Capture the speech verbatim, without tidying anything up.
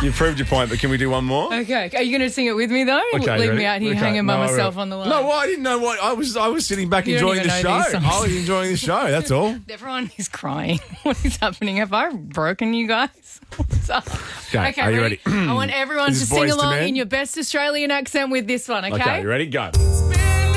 You proved your point, but can we do one more? Okay. Are you going to sing it with me, though? Okay, Leave ready? me out here Okay. hanging by No, myself really. on the line. No, well, I didn't know what I was. I was sitting back You don't enjoying the even know show. these songs. I was enjoying the show. That's all. Everyone is crying. What is happening? Have I broken you guys? What's up? Okay, are you ready? I want everyone Is to this sing Boyz II along Men? in your best Australian accent with this one, okay? Okay, you ready? Go.